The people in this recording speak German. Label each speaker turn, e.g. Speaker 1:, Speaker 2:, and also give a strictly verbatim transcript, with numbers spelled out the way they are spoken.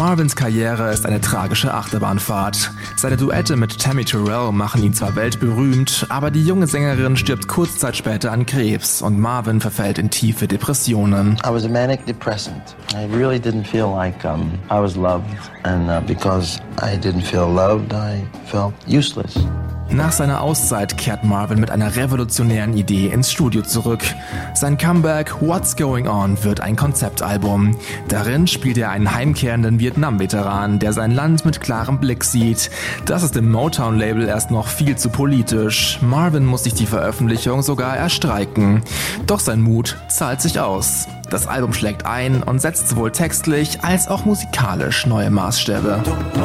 Speaker 1: Marvins Karriere ist eine tragische Achterbahnfahrt. Seine Duette mit Tammy Terrell machen ihn zwar weltberühmt, aber die junge Sängerin stirbt kurze Zeit später an Krebs und Marvin verfällt in tiefe Depressionen.
Speaker 2: I was a manic depressant. I really didn't feel like um, I was loved, and uh, because I didn't feel loved, I felt useless.
Speaker 1: Nach seiner Auszeit kehrt Marvin mit einer revolutionären Idee ins Studio zurück. Sein Comeback What's Going On wird ein Konzeptalbum. Darin spielt er einen heimkehrenden Vietnam-Veteran, der sein Land mit klarem Blick sieht. Das ist im Motown-Label erst noch viel zu politisch. Marvin muss sich die Veröffentlichung sogar erstreiken. Doch sein Mut zahlt sich aus. Das Album schlägt ein und setzt sowohl textlich als auch musikalisch neue Maßstäbe.